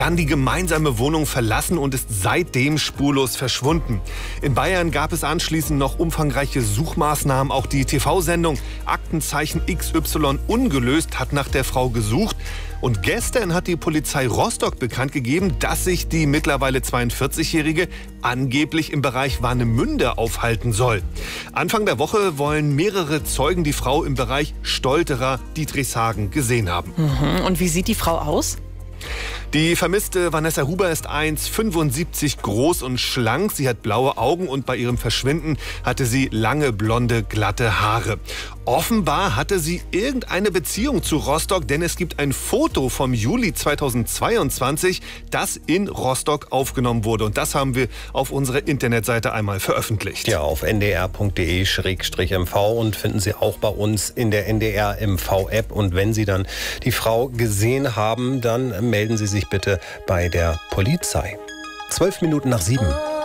dann die gemeinsame Wohnung verlassen und ist seitdem spurlos verschwunden. In Bayern gab es anschließend noch umfangreiche Suchmaßnahmen. Auch die TV-Sendung Aktenzeichen XY ungelöst hat nach der Frau gesucht. Und gestern hat die Polizei Rostock bekannt gegeben, dass sich die mittlerweile 42-Jährige angeblich im Bereich Warnemünde aufhalten soll. Anfang der Woche wollen mehrere Zeugen die Frau im Bereich Stolterer-Dietrichshagen gesehen haben. Und wie sieht die Frau aus? Die vermisste Vanessa Huber ist 1,75 groß und schlank. Sie hat blaue Augen und bei ihrem Verschwinden hatte sie lange, blonde, glatte Haare. Offenbar hatte sie irgendeine Beziehung zu Rostock, denn es gibt ein Foto vom Juli 2022, das in Rostock aufgenommen wurde. Und das haben wir auf unserer Internetseite einmal veröffentlicht. Ja, auf ndr.de/mv und finden Sie auch bei uns in der NDR MV-App. Und wenn Sie dann die Frau gesehen haben, dann melden Sie sich bitte bei der Polizei. 7:12 nach 7.